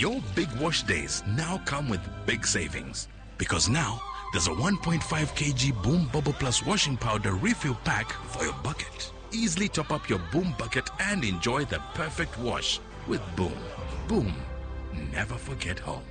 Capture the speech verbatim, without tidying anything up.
Your big wash days now come with big savings. Because now, there's a one point five kilogram Boom Bubble Plus washing powder refill pack for your bucket. Easily top up your Boom bucket and enjoy the perfect wash with Boom. Boom. Never forget home.